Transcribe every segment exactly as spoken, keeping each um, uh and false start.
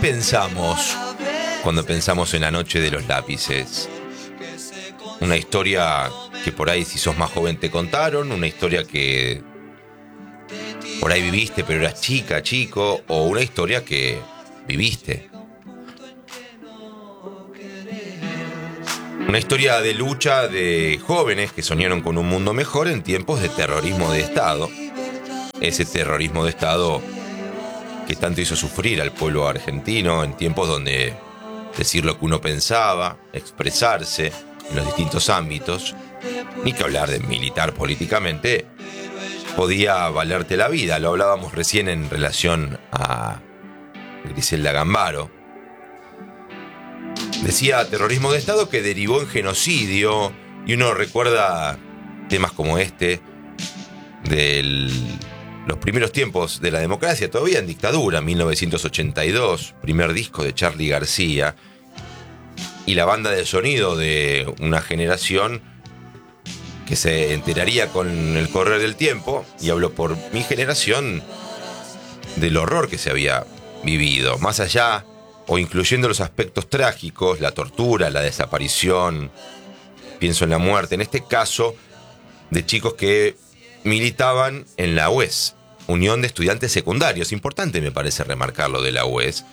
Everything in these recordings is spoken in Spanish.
pensamos cuando pensamos en La Noche de los Lápices? Una historia que por ahí, si sos más joven, te contaron, una historia que por ahí viviste pero eras chica, chico, o una historia que viviste. Una historia de lucha de jóvenes que soñaron con un mundo mejor en tiempos de terrorismo de Estado. Ese terrorismo de Estado que tanto hizo sufrir al pueblo argentino en tiempos donde decir lo que uno pensaba, expresarse en los distintos ámbitos, ni que hablar de militar políticamente, podía valerte la vida. Lo hablábamos recién en relación a Griselda Gambaro. Decía terrorismo de Estado que derivó en genocidio, y uno recuerda temas como este de los primeros tiempos de la democracia, todavía en dictadura, mil novecientos ochenta y dos, primer disco de Charly García, y la banda de sonido de una generación que se enteraría con el correr del tiempo, y hablo por mi generación, del horror que se había vivido, más allá o incluyendo los aspectos trágicos, la tortura, la desaparición, pienso en la muerte, en este caso, de chicos que militaban en la U E S, Unión de Estudiantes Secundarios. Importante me parece remarcarlo de la U E S.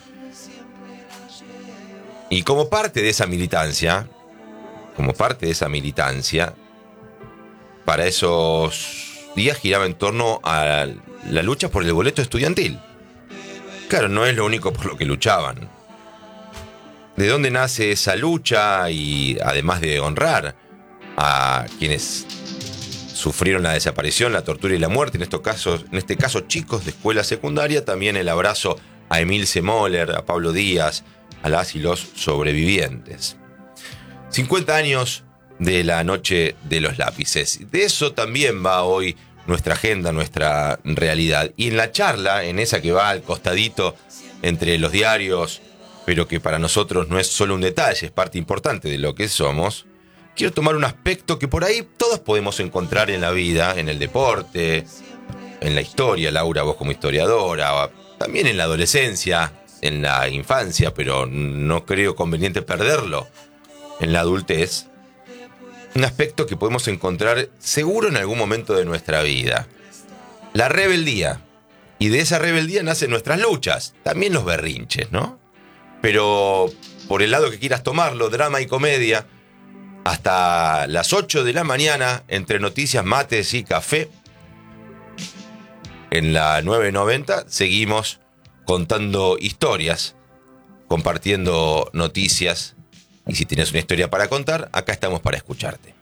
Y como parte de esa militancia, como parte de esa militancia, para esos días giraba en torno a la lucha por el boleto estudiantil. Claro, no es lo único por lo que luchaban. ¿De dónde nace esa lucha? Y además de honrar a quienes sufrieron la desaparición, la tortura y la muerte, en estos casos, en este caso chicos de escuela secundaria, también el abrazo a Emilce Moller, a Pablo Díaz, a las y los sobrevivientes. cincuenta años de La Noche de los Lápices. De eso también va hoy nuestra agenda, nuestra realidad. Y en la charla, en esa que va al costadito entre los diarios, pero que para nosotros no es solo un detalle, es parte importante de lo que somos, quiero tomar un aspecto que por ahí todos podemos encontrar en la vida, en el deporte, en la historia, Laura, vos como historiadora, también en la adolescencia, en la infancia, pero no creo conveniente perderlo en la adultez. Un aspecto que podemos encontrar seguro en algún momento de nuestra vida. La rebeldía. Y de esa rebeldía nacen nuestras luchas, también los berrinches, ¿no? Pero por el lado que quieras tomarlo, drama y comedia, hasta las ocho de la mañana, entre noticias, mates y café, en la nueve noventa seguimos contando historias, compartiendo noticias, y si tienes una historia para contar, acá estamos para escucharte.